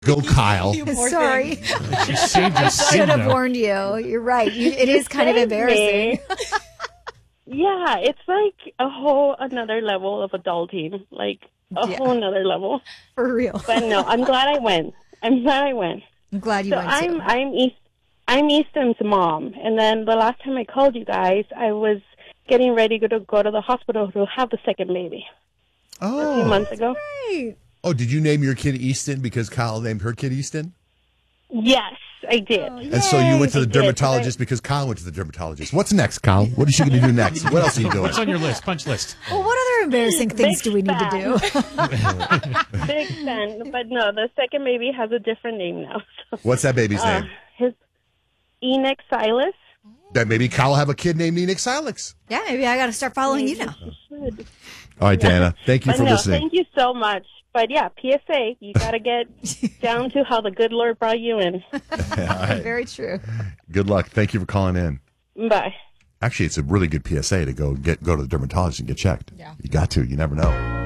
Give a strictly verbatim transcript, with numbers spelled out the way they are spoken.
Go, Kyle. You poor Sorry. thing. She saved your I skin, should have though. warned you. You're right. You, it is kind of Saved embarrassing. me. Yeah, it's like a whole another level of adulting, like a Yeah. whole another level. For real. But no, I'm glad I went. I'm glad I went. I'm glad you So went I'm too. I'm East I'm Easton's mom, and then the last time I called you guys, I was getting ready to go to the hospital to have the second baby a few Oh. months ago. Right. Oh, did you name your kid Easton because Kyle named her kid Easton? Yes, I did. And so you went to the I did, dermatologist but I- because Kyle went to the dermatologist. What's next, Kyle? What is she going to do next? What else are you doing? What's on your list? Punch list. Well, what other embarrassing things Big do we need to do? Big fan, but no, the second baby has a different name now. So, What's that baby's uh, name? his Enoch Silas. That maybe Kyle will have a kid named Enoch Silex. Yeah, maybe I got to start following you now. Should. All right, Dana. Thank you But for no, listening. thank you so much. But yeah, P S A, you got to get down to how the good Lord brought you in. Very true. Good luck. Thank you for calling in. Bye. Actually, it's a really good P S A to go get go to the dermatologist and get checked. Yeah. You got to. You never know.